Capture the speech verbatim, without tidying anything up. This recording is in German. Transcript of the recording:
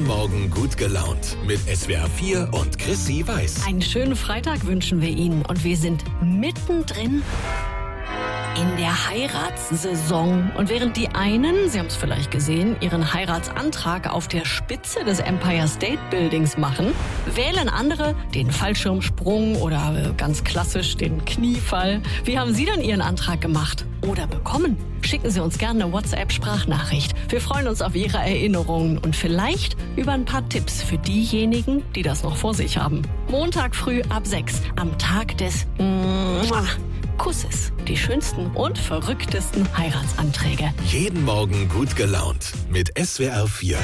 Morgen gut gelaunt mit S W R vier und Chrissy Weiß. Einen schönen Freitag wünschen wir Ihnen und wir sind mittendrin in der Heiratssaison. Und während die einen, Sie haben es vielleicht gesehen, ihren Heiratsantrag auf der Spitze des Empire State Buildings machen, wählen andere den Fallschirmsprung oder ganz klassisch den Kniefall. Wie haben Sie denn Ihren Antrag gemacht oder bekommen? Schicken Sie uns gerne eine WhatsApp-Sprachnachricht. Wir freuen uns auf Ihre Erinnerungen und vielleicht über ein paar Tipps für diejenigen, die das noch vor sich haben. Montag früh ab sechs, am Tag des Kusses. Die schönsten und verrücktesten Heiratsanträge. Jeden Morgen gut gelaunt mit S W R vier.